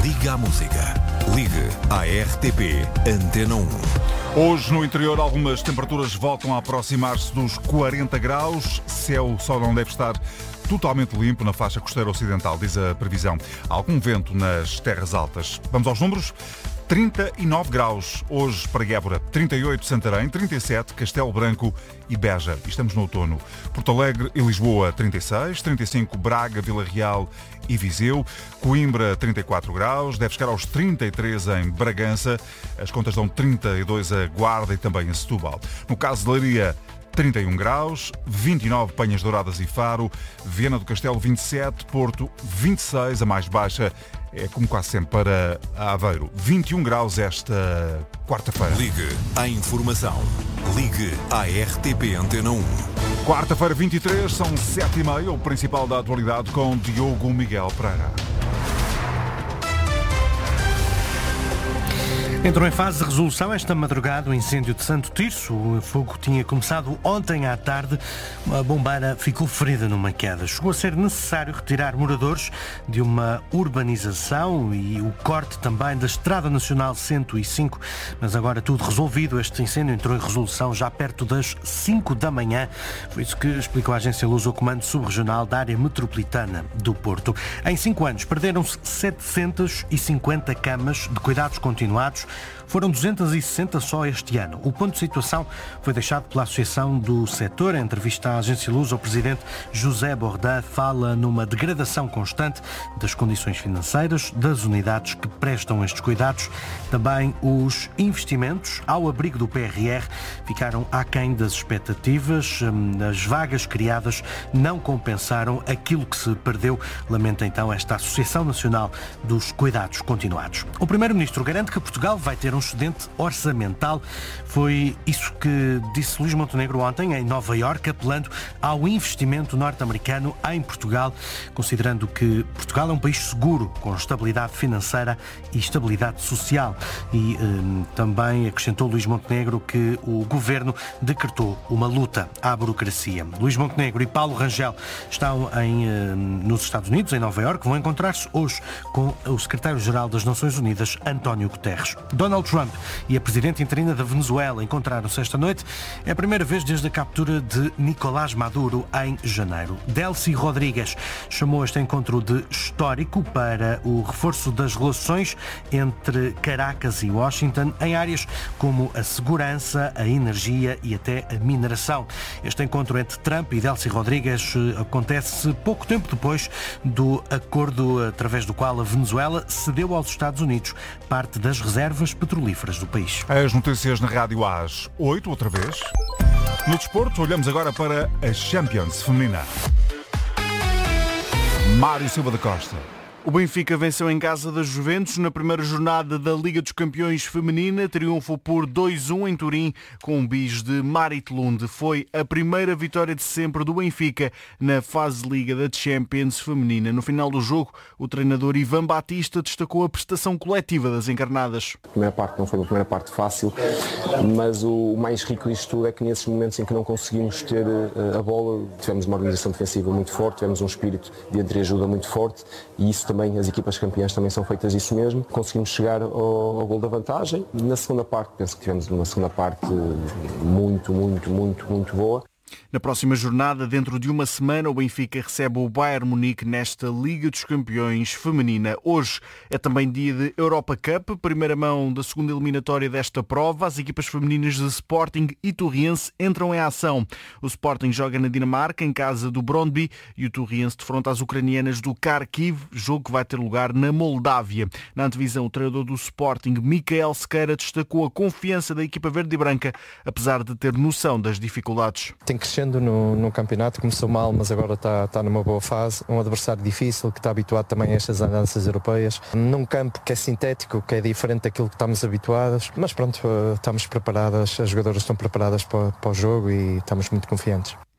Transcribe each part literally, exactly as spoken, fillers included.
Liga à música. Ligue à R T P Antena um. Hoje no interior algumas temperaturas voltam a aproximar-se dos quarenta graus. Céu só não deve estar totalmente limpo na faixa costeira ocidental, diz a previsão. Há algum vento nas terras altas. Vamos aos números. trinta e nove graus hoje para Évora, trinta e oito Santarém, trinta e sete Castelo Branco e Beja. Estamos no outono. Porto Alegre e Lisboa, trinta e seis, trinta e cinco Braga, Vila Real e Viseu. Coimbra, trinta e quatro graus, deve chegar aos trinta e três em Bragança. As contas dão trinta e dois a Guarda e também a Setúbal. No caso de Leiria, trinta e um graus, vinte e nove Penhas Douradas e Faro, Viana do Castelo vinte e sete, Porto vinte e seis, a mais baixa é como quase sempre para Aveiro, vinte e um graus esta quarta-feira. Ligue à informação. Ligue à R T P Antena um. Quarta-feira vinte e três, são sete e meia, o principal da atualidade com Diogo Miguel Pereira. Entrou em fase de resolução esta madrugada o incêndio de Santo Tirso. O fogo tinha começado ontem à tarde. Uma bombeira ficou ferida numa queda. Chegou a ser necessário retirar moradores de uma urbanização e o corte também da Estrada Nacional cento e cinco. Mas agora tudo resolvido. Este incêndio entrou em resolução já perto das cinco da manhã. Foi isso que explicou a agência Luz ao Comando Subregional da Área Metropolitana do Porto. Em cinco anos perderam-se setecentas e cinquenta camas de cuidados continuados. Foram duzentas e sessenta só este ano. O ponto de situação foi deixado pela Associação do Setor. Em entrevista à agência Luz, o presidente José Bordá fala numa degradação constante das condições financeiras das unidades que prestam estes cuidados. Também os investimentos ao abrigo do P R R ficaram aquém das expectativas. As vagas criadas não compensaram aquilo que se perdeu. Lamenta então esta Associação Nacional dos Cuidados Continuados. O primeiro-ministro garante que Portugal vai ter um excedente orçamental. Foi isso que disse Luís Montenegro ontem em Nova Iorque, apelando ao investimento norte-americano em Portugal, considerando que Portugal é um país seguro, com estabilidade financeira e estabilidade social. E hum, também acrescentou Luís Montenegro que o governo decretou uma luta à burocracia. Luís Montenegro e Paulo Rangel estão em, hum, nos Estados Unidos, em Nova Iorque, vão encontrar-se hoje com o secretário-geral das Nações Unidas, António Guterres. Donald Trump e a presidente interina da Venezuela encontraram-se esta noite. É a primeira vez desde a captura de Nicolás Maduro em janeiro. Delcy Rodrigues chamou este encontro de histórico para o reforço das relações entre Caracas e Washington em áreas como a segurança, a energia e até a mineração. Este encontro entre Trump e Delcy Rodrigues acontece pouco tempo depois do acordo através do qual a Venezuela cedeu aos Estados Unidos parte das reservas petrolíferas do país. As notícias na rádio às oito, outra vez. No desporto, olhamos agora para a Champions feminina. Mário Silva da Costa. O Benfica venceu em casa da Juventus na primeira jornada da Liga dos Campeões Feminina. Triunfo por dois a um em Turim com um bis de Marit Lund. Foi a primeira vitória de sempre do Benfica na fase de Liga da Champions Feminina. No final do jogo, o treinador Ivan Batista destacou a prestação coletiva das encarnadas. A primeira parte não foi uma primeira parte fácil, mas o mais rico disto tudo é que nesses momentos em que não conseguimos ter a bola, tivemos uma organização defensiva muito forte, tivemos um espírito de entreajuda muito forte e isso também, as equipas campeãs também são feitas disso mesmo. Conseguimos chegar ao, ao gol da vantagem. Na segunda parte, penso que tivemos uma segunda parte muito, muito, muito, muito boa. Na próxima jornada, dentro de uma semana, o Benfica recebe o Bayern Munique nesta Liga dos Campeões Feminina. Hoje é também dia de Europa Cup, primeira mão da segunda eliminatória desta prova. As equipas femininas de Sporting e Torriense entram em ação. O Sporting joga na Dinamarca, em casa do Brøndby, e o Torriense defronta as ucranianas do Kharkiv, jogo que vai ter lugar na Moldávia. Na antevisão, o treinador do Sporting, Michael Sequeira, destacou a confiança da equipa verde e branca, apesar de ter noção das dificuldades. Tem crescendo no, no campeonato, começou mal, mas agora está, está numa boa fase. Um adversário difícil, que está habituado também a estas andanças europeias. Num campo que é sintético, que é diferente daquilo que estamos habituados. Mas pronto, estamos preparadas, as jogadoras estão preparadas para, para o jogo e estamos muito confiantes.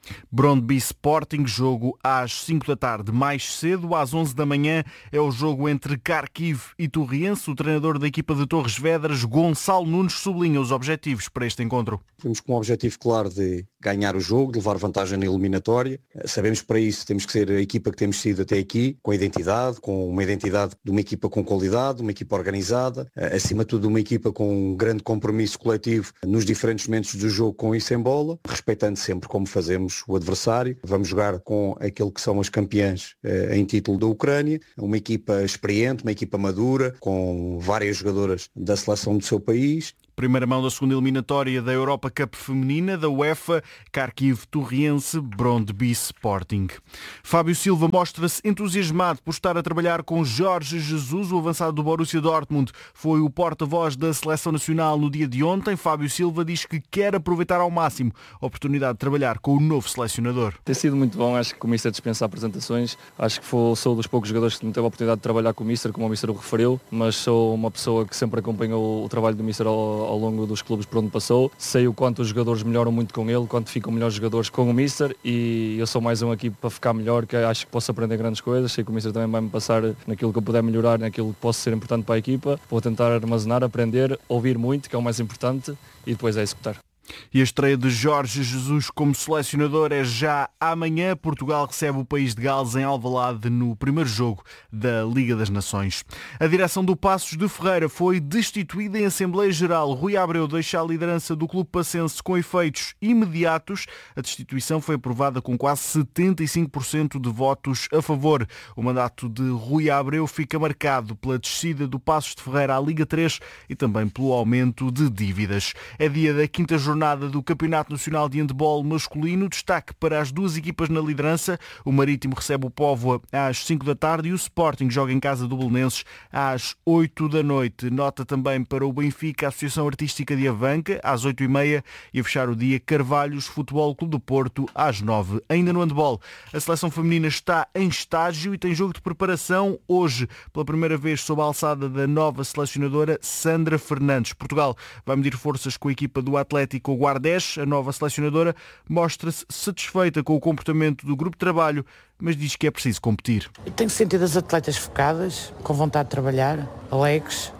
Brøndby Sporting, jogo às cinco da tarde. Mais cedo, às onze da manhã, é o jogo entre Kharkiv e Torriense. O treinador da equipa de Torres Vedras, Gonçalo Nunes, sublinha os objetivos para este encontro. Temos com um objetivo claro de ganhar o jogo, de levar vantagem na eliminatória. Sabemos que para isso temos que ser a equipa que temos sido até aqui, com a identidade, com uma identidade de uma equipa com qualidade, uma equipa organizada, acima de tudo uma equipa com um grande compromisso coletivo nos diferentes momentos do jogo com e sem bola, respeitando sempre como fazemos o adversário. Vamos jogar com aquele que são as campeãs eh, em título da Ucrânia, uma equipa experiente, uma equipa madura, com várias jogadoras da seleção do seu país. Primeira mão da segunda eliminatória da Europa Cup feminina, da UEFA, Kharkiv Torriense, Brøndby Sporting. Fábio Silva mostra-se entusiasmado por estar a trabalhar com Jorge Jesus, o avançado do Borussia Dortmund. Foi o porta-voz da Seleção Nacional no dia de ontem. Fábio Silva diz que quer aproveitar ao máximo a oportunidade de trabalhar com o novo selecionador. Tem sido muito bom, acho que o Mister dispensa apresentações. Acho que foi, sou dos poucos jogadores que não teve a oportunidade de trabalhar com o Mister, como o Mister o referiu, mas sou uma pessoa que sempre acompanhou o trabalho do Mister ao ao longo dos clubes por onde passou. Sei o quanto os jogadores melhoram muito com ele, quanto ficam melhores jogadores com o Mister, e eu sou mais um aqui para ficar melhor, que acho que posso aprender grandes coisas. Sei que o Mister também vai-me passar naquilo que eu puder melhorar, naquilo que posso ser importante para a equipa. Vou tentar armazenar, aprender, ouvir muito, que é o mais importante, e depois é executar. E a estreia de Jorge Jesus como selecionador é já amanhã. Portugal recebe o país de Gales em Alvalade no primeiro jogo da Liga das Nações. A direção do Passos de Ferreira foi destituída em Assembleia Geral. Rui Abreu deixa a liderança do clube passense com efeitos imediatos. A destituição foi aprovada com quase setenta e cinco por cento de votos a favor. O mandato de Rui Abreu fica marcado pela descida do Passos de Ferreira à Liga três e também pelo aumento de dívidas. É dia da quinta jornada do Campeonato Nacional de Handebol masculino. Destaque para as duas equipas na liderança. O Marítimo recebe o Póvoa às cinco da tarde e o Sporting joga em casa do Belenenses às oito da noite. Nota também para o Benfica, a Associação Artística de Avanca, às oito e meia, e a fechar o dia Carvalhos Futebol Clube do Porto às nove. Ainda no handebol, a seleção feminina está em estágio e tem jogo de preparação hoje, pela primeira vez sob a alçada da nova selecionadora Sandra Fernandes. Portugal vai medir forças com a equipa do Atlético Guardés. A nova selecionadora mostra-se satisfeita com o comportamento do grupo de trabalho, mas diz que é preciso competir. Tenho sentido as atletas focadas, com vontade de trabalhar, alegres,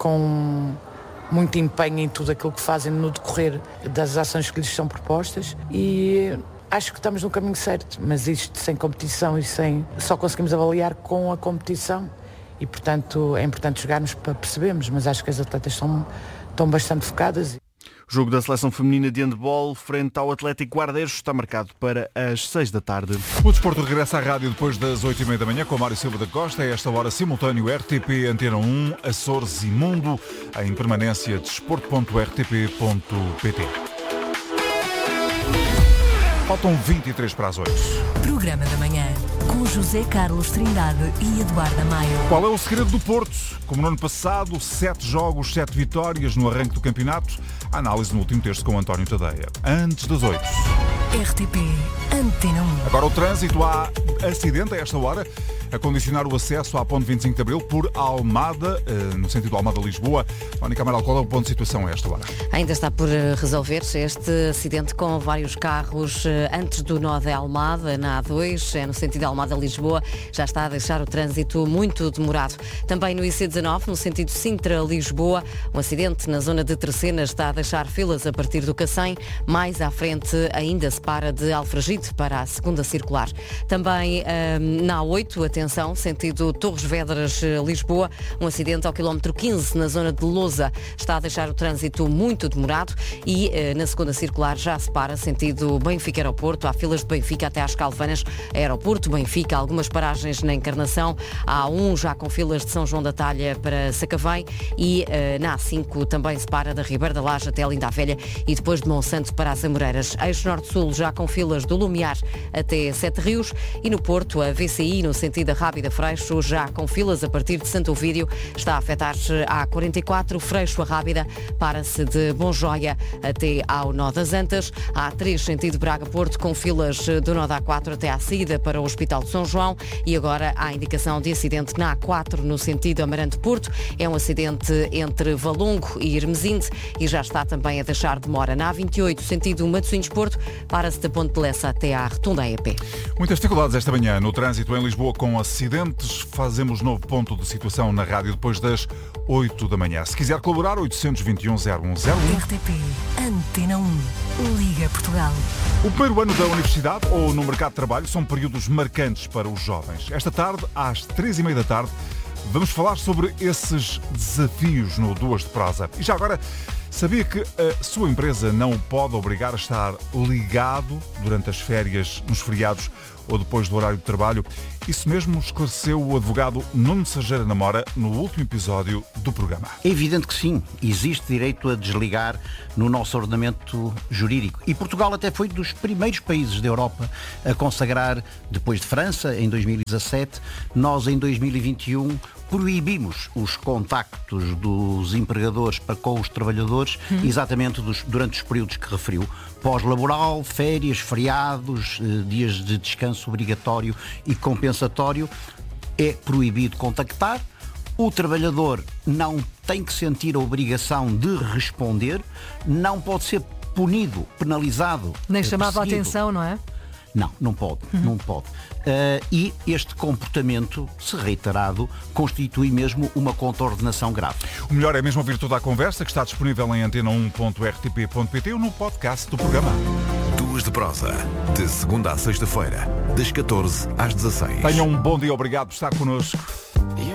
com muito empenho em tudo aquilo que fazem no decorrer das ações que lhes são propostas, e acho que estamos no caminho certo, mas isto sem competição e sem... só conseguimos avaliar com a competição e, portanto, é importante jogarmos para percebermos, mas acho que as atletas estão, estão bastante focadas. O jogo da seleção feminina de handebol frente ao Atlético Guardeiros está marcado para as seis da tarde. O desporto regressa à rádio depois das oito e meia da manhã com Mário Silva da Costa. A esta hora simultâneo R T P Antena um, Açores e Mundo, em permanência desporto ponto r t p ponto p t. Faltam vinte e três para as oito. Programa da manhã com José Carlos Trindade e Eduardo Maio. Qual é o segredo do Porto? Como no ano passado, sete jogos, sete vitórias no arranque do campeonato. A análise no último terço com António Tadeia. Antes das oito. R T P Antena um. Agora o trânsito. Há acidente a esta hora a condicionar o acesso à ponte vinte e cinco de Abril por Almada, no sentido Almada-Lisboa. Mónica Amaral, qual é o ponto de situação a esta hora? Ainda está por resolver-se este acidente com vários carros antes do nó de Almada, na A dois, é no sentido Almada-Lisboa. Já está a deixar o trânsito muito demorado. Também no I C dezanove, no sentido Sintra-Lisboa, um acidente na zona de Tercenas está a deixar filas a partir do Cacém. Mais à frente ainda se para de Alfragide para a segunda circular. Também hum, na A oito, atenção, sentido Torres Vedras, Lisboa, um acidente ao quilómetro quinze na zona de Lousa. Está a deixar o trânsito muito demorado e eh, na segunda circular já se para sentido Benfica-Aeroporto. Há filas de Benfica até às Calvanas, Aeroporto, Benfica, algumas paragens na Encarnação. Há um já com filas de São João da Talha para Sacavém e eh, na A cinco também se para da Ribeira da Laje até Linda a Velha e depois de Monsanto para as Amoreiras. Eixo Norte-Sul já com filas do Lumiar até Sete Rios e no Porto a V C I no sentido saída rápida Freixo, já com filas a partir de Santo Ovídio. Está a afetar a A quarenta e quatro, Freixo a Rábida, para-se de Bonjoia até ao nó das Antas. A A três, sentido Braga-Porto, com filas do nó da A quatro até à saída para o Hospital de São João. E agora há indicação de acidente na A quatro, no sentido Amarante-Porto. É um acidente entre Valongo e Hermesinde e já está também a deixar demora na A vinte e oito, sentido Matosinhos-Porto, para-se da Ponte de Lessa até à Rotunda E A P. Muitas dificuldades esta manhã no trânsito em Lisboa com acidentes. Fazemos novo ponto de situação na rádio depois das oito da manhã. Se quiser colaborar, oitocentos e vinte e um, zero um zero um. R T P Antena um. Liga Portugal. O primeiro ano da universidade ou no mercado de trabalho são períodos marcantes para os jovens. Esta tarde, às três e meia da tarde, vamos falar sobre esses desafios no Duas de Prosa. E já agora, sabia que a sua empresa não o pode obrigar a estar ligado durante as férias, nos feriados ou depois do horário de trabalho? Isso mesmo esclareceu o advogado Nuno Sarjeira Namora no último episódio do programa. É evidente que sim, existe direito a desligar no nosso ordenamento jurídico. E Portugal até foi dos primeiros países da Europa a consagrar, depois de França, em dois mil e dezassete, nós em dois mil e vinte e um proibimos os contactos dos empregadores para com os trabalhadores, hum. exatamente dos, durante os períodos que referiu. Pós-laboral, férias, feriados, dias de descanso obrigatório e compensatório, é proibido contactar. O trabalhador não tem que sentir a obrigação de responder, não pode ser punido, penalizado. Nem chamado a atenção, não é? Não, não pode, uhum. não pode. Uh, e este comportamento, se reiterado, constitui mesmo uma contraordenação grave. O melhor é mesmo ouvir toda a conversa, que está disponível em antena um ponto r t p ponto p t ou no podcast do programa. Duas de Prosa, de segunda à sexta-feira, das catorze às dezasseis. Tenham um bom dia, obrigado por estar connosco.